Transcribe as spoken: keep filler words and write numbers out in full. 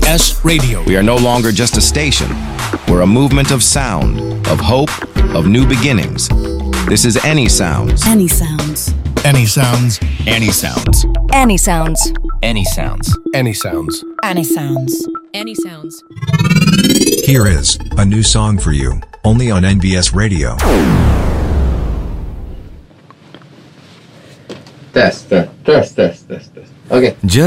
S Radio. We are no longer just a station. We're a movement of sound, of hope, of new beginnings. This is Any Sounds. Any Sounds. Any Sounds. Any Sounds. Any Sounds. Any Sounds. Any Sounds. Any Sounds. Any Sounds. Here is a new song for you, only on N B S Radio. Test, test, test, test, test. Okay. Just